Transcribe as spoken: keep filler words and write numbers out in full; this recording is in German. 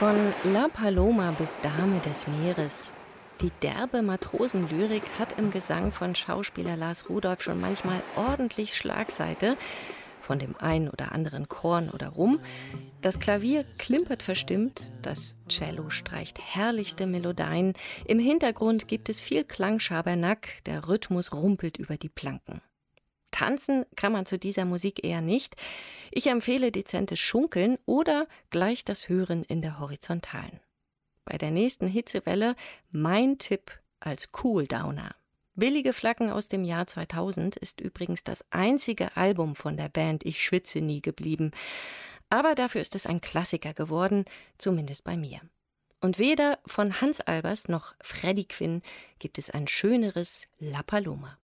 Von La Paloma bis Dame des Meeres. Die derbe Matrosenlyrik hat im Gesang von Schauspieler Lars Rudolph schon manchmal ordentlich Schlagseite, von dem einen oder anderen Korn oder Rum. Das Klavier klimpert verstimmt, das Cello streicht herrlichste Melodien, im Hintergrund gibt es viel Klangschabernack, der Rhythmus rumpelt über die Planken. Tanzen kann man zu dieser Musik eher nicht. Ich empfehle dezentes Schunkeln oder gleich das Hören in der Horizontalen. Bei der nächsten Hitzewelle mein Tipp als Cooldowner. Billige Flaggen aus dem Jahr zweitausend ist übrigens das einzige Album von der Band Ich schwitze nie geblieben. Aber dafür ist es ein Klassiker geworden, zumindest bei mir. Und weder von Hans Albers noch Freddie Quinn gibt es ein schöneres La Paloma.